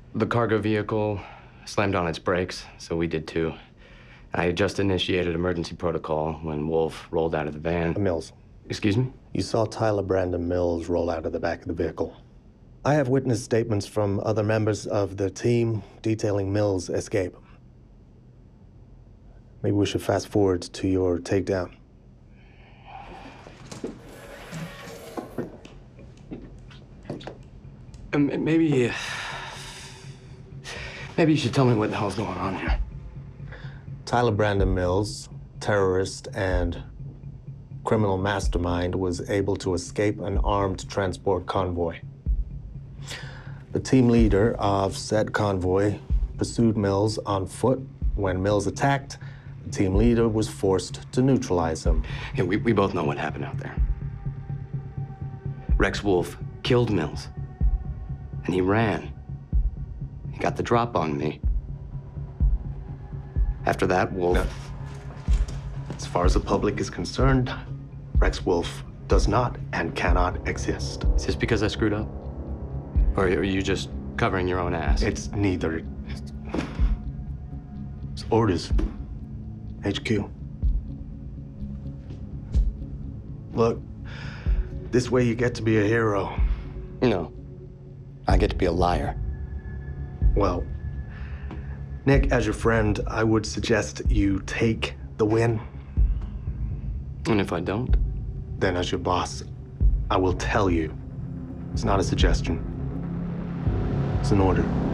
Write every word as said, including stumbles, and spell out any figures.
The cargo vehicle slammed on its brakes, so we did too. I had just initiated emergency protocol when Wolf rolled out of the van. Mills. Excuse me? You saw Tyler Brandon Mills roll out of the back of the vehicle. I have witness statements from other members of the team detailing Mills' escape. Maybe we should fast forward to your takedown. Um, maybe... Uh, maybe you should tell me what the hell's going on here. Tyler Brandon Mills, terrorist and criminal mastermind, was able to escape an armed transport convoy. The team leader of said convoy pursued Mills on foot. When Mills attacked, the team leader was forced to neutralize him. Yeah, we, we both know what happened out there. Rex Wolf killed Mills, and he ran. He got the drop on me. After that, Wolf... No. As far as the public is concerned, Rex Wolf does not and cannot exist. Is this because I screwed up? Or are you just covering your own ass? It's neither. It's orders. H Q. Look, this way you get to be a hero. No. I get to be a liar. Well, Nick, as your friend, I would suggest you take the win. And if I don't? Then as your boss, I will tell you. It's not a suggestion. It's an order.